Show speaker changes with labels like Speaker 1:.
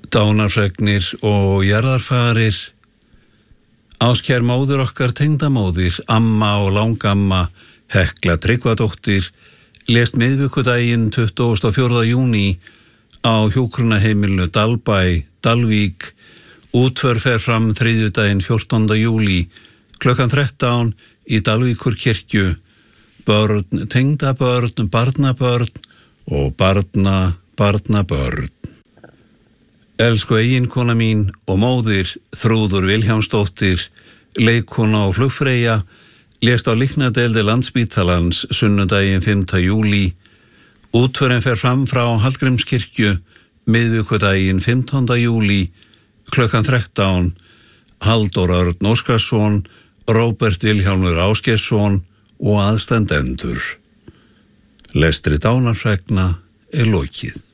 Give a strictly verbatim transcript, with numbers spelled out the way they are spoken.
Speaker 1: Dánarfregnir og jarðarfarir. Áskær móður okkar tengdamóðir, amma og langamma Hekla Tryggvadóttir, lést miðvikudaginn tuttugasta og fjórða júní á hjúkrunarheimilinu Dalbæ, Dalvík. Útför fer fram þriðjudaginn fjórtánda júlí klukkan þrettán í Dalvíkurkirkju. Börn, tengdabörn, barnabörn og barna, barnabörn. Elsku eiginkona mín og móðir Þrúður Vilhjálmsdóttir, leikkona og flugfreyja, lést á líknadeildi Landspítalans sunnudaginn fimmta júlí. Útförin fer fram frá Hallgrímskirkju miðvikudaginn fimmtánda júlí klukkan þrettán. Halldór Örn Óskarsson, Róbert Vilhjálmur Ásgeirsson og aðstandendur. Lestri dánarfregna er lokið.